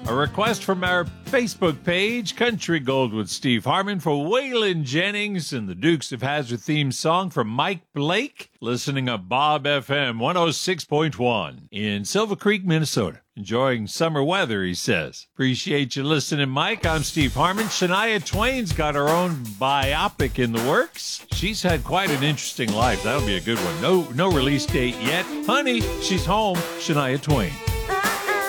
A request from our Facebook page, Country Gold with Steve Harmon, for Waylon Jennings and the Dukes of Hazzard theme song from Mike Blake, listening on Bob FM 106.1 in Silver Creek, Minnesota. Enjoying summer weather, he says. Appreciate you listening, Mike. I'm Steve Harmon. Shania Twain's got her own biopic in the works. She's had quite an interesting life. That'll be a good one. No release date yet. Honey, she's home. Shania Twain.